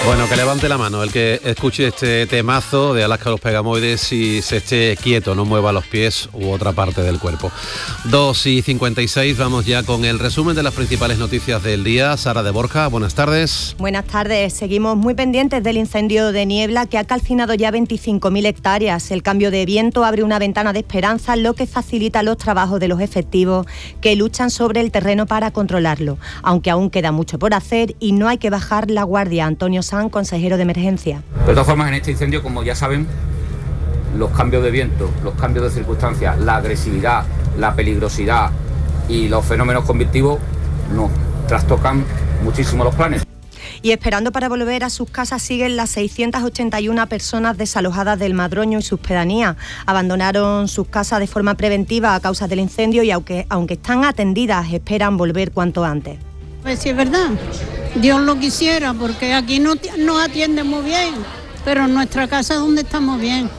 Bueno, que levante la mano el que escuche este temazo de Alaska los Pegamoides y se esté quieto, no mueva los pies u otra parte del cuerpo. 2:56, vamos ya con el resumen de las principales noticias del día. Sara de Borja, buenas tardes. Buenas tardes, seguimos muy pendientes del incendio de Niebla que ha calcinado ya 25.000 hectáreas. El cambio de viento abre una ventana de esperanza, lo que facilita los trabajos de los efectivos que luchan sobre el terreno para controlarlo, aunque aún queda mucho por hacer y no hay que bajar la guardia. Antonio Sanz, consejero de emergencia. De todas formas, en este incendio, como ya saben, los cambios de viento, los cambios de circunstancias, la agresividad, la peligrosidad y los fenómenos convectivos nos trastocan muchísimo los planes. Y esperando para volver a sus casas siguen las 681 personas desalojadas del Madroño y sus pedanías. Abandonaron sus casas de forma preventiva a causa del incendio y aunque están atendidas, esperan volver cuanto antes. Pues sí, es verdad. Dios lo quisiera, porque aquí no nos atienden muy bien, pero en nuestra casa es donde estamos bien.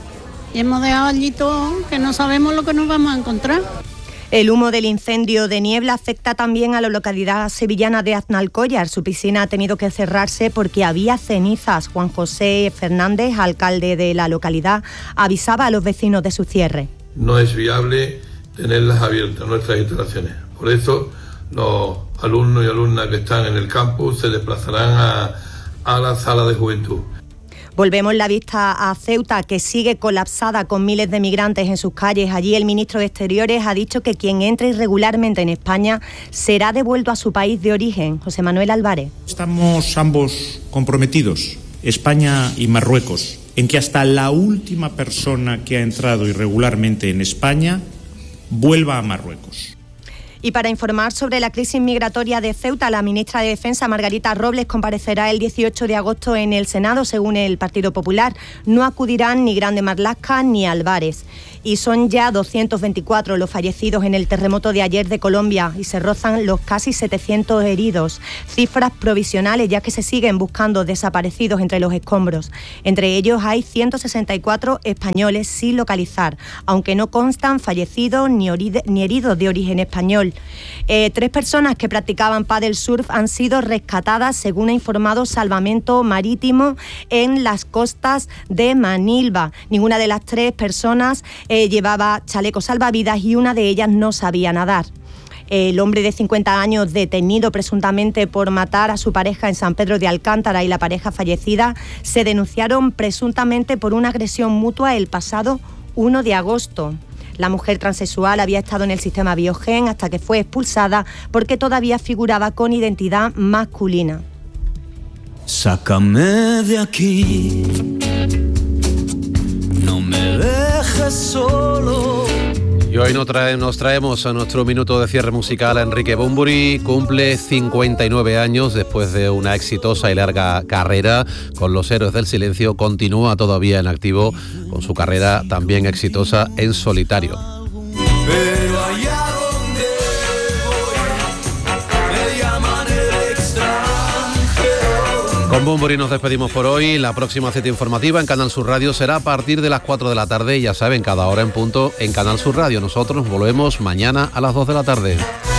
Y hemos dejado allí todo, que no sabemos lo que nos vamos a encontrar. El humo del incendio de Niebla afecta también a la localidad sevillana de Aznalcóllar. Su piscina ha tenido que cerrarse porque había cenizas. Juan José Fernández, alcalde de la localidad, avisaba a los vecinos de su cierre. No es viable tenerlas abiertas, nuestras instalaciones. Por eso los alumnos y alumnas que están en el campus se desplazarán a la sala de juventud. Volvemos la vista a Ceuta, que sigue colapsada con miles de migrantes en sus calles. Allí el ministro de Exteriores ha dicho que quien entre irregularmente en España será devuelto a su país de origen. José Manuel Álvarez. Estamos ambos comprometidos, España y Marruecos, en que hasta la última persona que ha entrado irregularmente en España vuelva a Marruecos. Y para informar sobre la crisis migratoria de Ceuta, la ministra de Defensa, Margarita Robles, comparecerá el 18 de agosto en el Senado, según el Partido Popular. No acudirán ni Grande Marlaska ni Álvarez. Y son ya 224 los fallecidos en el terremoto de ayer de Colombia y se rozan los casi 700 heridos. Cifras provisionales, ya que se siguen buscando desaparecidos entre los escombros. Entre ellos hay 164 españoles sin localizar, aunque no constan fallecidos ni heridos de origen español. 3 personas que practicaban paddle surf han sido rescatadas, según ha informado Salvamento Marítimo, en las costas de Manilva. Ninguna de las 3 personas llevaba chaleco salvavidas y una de ellas no sabía nadar. El hombre de 50 años detenido presuntamente por matar a su pareja en San Pedro de Alcántara y la pareja fallecida se denunciaron presuntamente por una agresión mutua el pasado 1 de agosto. La mujer transexual había estado en el sistema Biogen hasta que fue expulsada porque todavía figuraba con identidad masculina. Sácame de aquí, no me dejes solo. Y hoy nos traemos a nuestro minuto de cierre musical a Enrique Bunbury. Cumple 59 años después de una exitosa y larga carrera con Los Héroes del Silencio. Continúa todavía en activo con su carrera también exitosa en solitario. Pero allá donde voy, me llaman el extranjero. Con Bunbury nos despedimos por hoy. La próxima cita informativa en Canal Sur Radio será a partir de las 4 de la tarde. Ya saben, cada hora en punto en Canal Sur Radio. Nosotros volvemos mañana a las 2 de la tarde.